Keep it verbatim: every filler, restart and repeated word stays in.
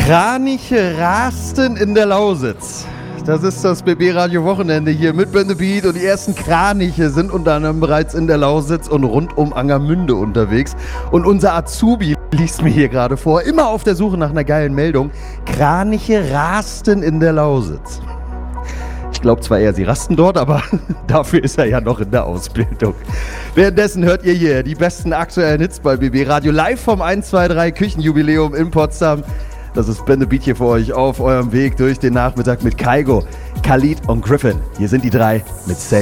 Kraniche rasten in der Lausitz. Das ist das B B-Radio-Wochenende hier mit Ben the Beat und die ersten Kraniche sind unter anderem bereits in der Lausitz und rund um Angermünde unterwegs. Und unser Azubi liest mir hier gerade vor, immer auf der Suche nach einer geilen Meldung. Kraniche rasten in der Lausitz. Ich glaube zwar eher, sie rasten dort, aber dafür ist er ja noch in der Ausbildung. Währenddessen hört ihr hier die besten aktuellen Hits bei B B-Radio live vom eins zwei drei Küchenjubiläum in Potsdam. Das ist Ben the Beat hier für euch auf eurem Weg durch den Nachmittag mit Kygo, Khalid und Griffin. Hier sind die drei mit Say